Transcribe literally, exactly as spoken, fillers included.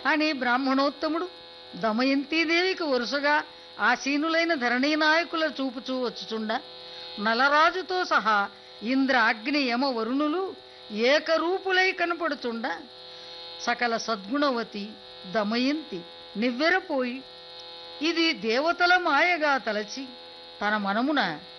అని బ్రాహ్మణోత్తముడు దమయంతీదేవికి వరుసగా ఆసీనులైన ధరణీ నాయకుల చూపుచూ వచ్చుచుండ నలరాజుతో సహా ఇంద్ర అగ్ని యమ వరుణులు ఏకరూపులై కనపడుచుండ సకల సద్గుణవతి దమయంతి నివ్వెరపోయి ఇది దేవతల మాయగా తలచి తన మనమున